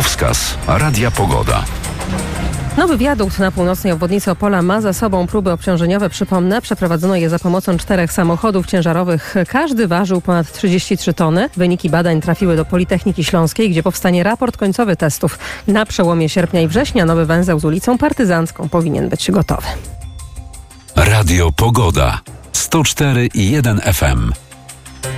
Drogowskaz Radia Pogoda. Nowy wiadukt na północnej obwodnicy Opola ma za sobą próby obciążeniowe. Przypomnę, przeprowadzono je za pomocą 4 samochodów ciężarowych. Każdy ważył ponad 33 tony. Wyniki badań trafiły do Politechniki Śląskiej, gdzie powstanie raport końcowy testów. Na przełomie sierpnia i września nowy węzeł z ulicą Partyzancką powinien być gotowy. Radio Pogoda 104,1 FM.